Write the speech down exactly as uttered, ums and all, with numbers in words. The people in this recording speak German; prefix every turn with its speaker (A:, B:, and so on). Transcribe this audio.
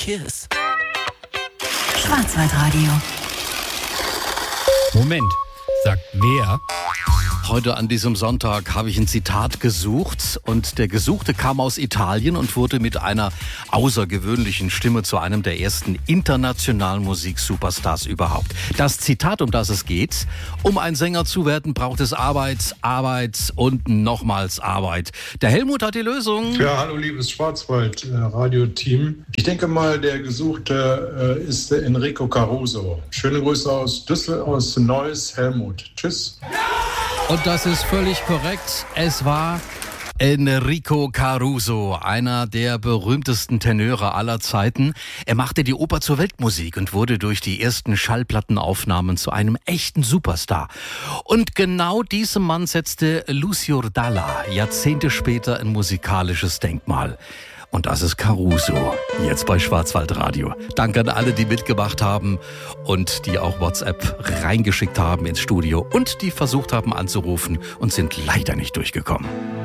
A: Kiss.
B: Schwarzwaldradio.
C: Moment, sagt wer?
D: Heute an diesem Sonntag habe ich ein Zitat gesucht und der Gesuchte kam aus Italien und wurde mit einer außergewöhnlichen Stimme zu einem der ersten internationalen Musiksuperstars überhaupt. Das Zitat, um das es geht: Um ein Sänger zu werden, braucht es Arbeit, Arbeit und nochmals Arbeit. Der Helmut hat die Lösung.
E: Ja, hallo liebes Schwarzwald-Radio-Team. Ich denke mal, der Gesuchte äh, ist der Enrico Caruso. Schöne Grüße aus Düsseldorf, aus Neuss, Helmut. Tschüss.
D: Und das ist völlig korrekt. Es war Enrico Caruso, einer der berühmtesten Tenöre aller Zeiten. Er machte die Oper zur Weltmusik und wurde durch die ersten Schallplattenaufnahmen zu einem echten Superstar. Und genau diesem Mann setzte Lucio Dalla Jahrzehnte später ein musikalisches Denkmal. Und das ist Caruso, jetzt bei Schwarzwaldradio. Danke an alle, die mitgemacht haben und die auch WhatsApp reingeschickt haben ins Studio und die versucht haben anzurufen und sind leider nicht durchgekommen.